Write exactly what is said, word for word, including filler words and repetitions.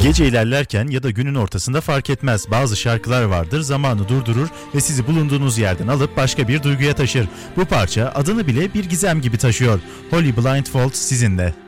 Gece ilerlerken ya da günün ortasında fark etmez. Bazı şarkılar vardır, zamanı durdurur ve sizi bulunduğunuz yerden alıp başka bir duyguya taşır. Bu parça adını bile bir gizem gibi taşıyor. Holly Blindfold sizinle.